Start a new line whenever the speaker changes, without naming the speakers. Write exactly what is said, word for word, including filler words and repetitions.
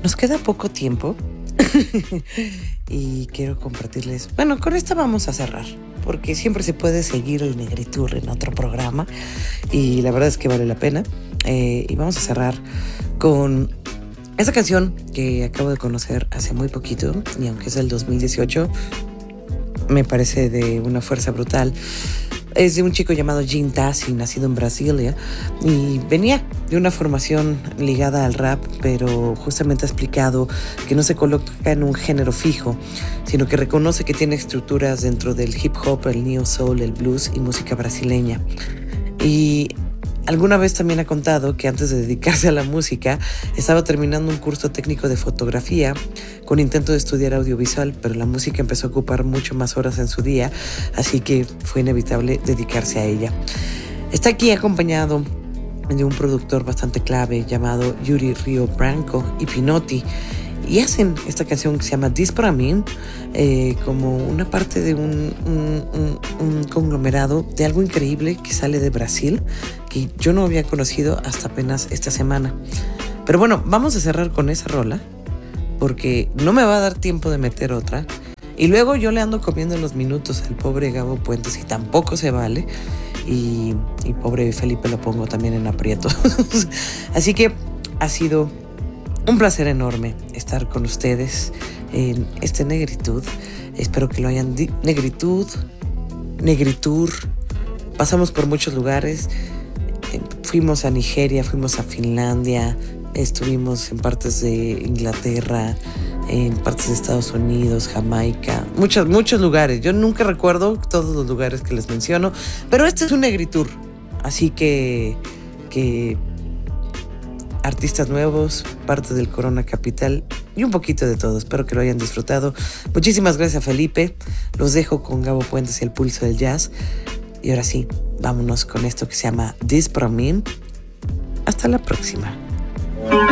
Nos queda poco tiempo y quiero compartirles, bueno, con esta vamos a cerrar, porque siempre se puede seguir el Negritour en otro programa y la verdad es que vale la pena. Eh, y vamos a cerrar con esa canción que acabo de conocer hace muy poquito, y aunque es del dos mil dieciocho, me parece de una fuerza brutal. Es de un chico llamado Jean Tassi, nacido en Brasilia, y venía de una formación ligada al rap, pero justamente ha explicado que no se coloca en un género fijo, sino que reconoce que tiene estructuras dentro del hip hop, el neo soul, el blues y música brasileña. Y alguna vez también ha contado que antes de dedicarse a la música estaba terminando un curso técnico de fotografía con intento de estudiar audiovisual, pero la música empezó a ocupar mucho más horas en su día, así que fue inevitable dedicarse a ella. Está aquí acompañado de un productor bastante clave llamado Yuri Rio Branco y Pinotti, y hacen esta canción que se llama Dis Pra Mim, eh, como una parte de un, un, un, un conglomerado de algo increíble que sale de Brasil, que yo no había conocido hasta apenas esta semana. Pero bueno, vamos a cerrar con esa rola, porque no me va a dar tiempo de meter otra. Y luego yo le ando comiendo los minutos al pobre Gabo Puentes y tampoco se vale. Y, y pobre Felipe lo pongo también en aprietos. Así que ha sido un placer enorme estar con ustedes en este Negritud. Espero que lo hayan... Di- Negritud, Negritour. Pasamos por muchos lugares. Eh, fuimos a Nigeria, fuimos a Finlandia, estuvimos en partes de Inglaterra, en partes de Estados Unidos, Jamaica, muchos, muchos lugares. Yo nunca recuerdo todos los lugares que les menciono, pero este es un Negritour. Así que... que artistas nuevos, parte del Corona Capital y un poquito de todo. Espero que lo hayan disfrutado. Muchísimas gracias a Felipe. Los dejo con Gabo Puentes y el pulso del jazz. Y ahora sí, vámonos con esto que se llama Dis Pra Mim. Hasta la próxima.